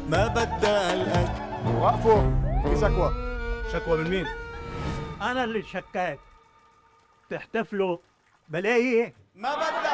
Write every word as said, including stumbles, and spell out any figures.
ما بدها القد. وقفوا، في شكوى. شكوى من مين؟ أنا اللي شكاك. تحتفلوا بلاقي ما بدها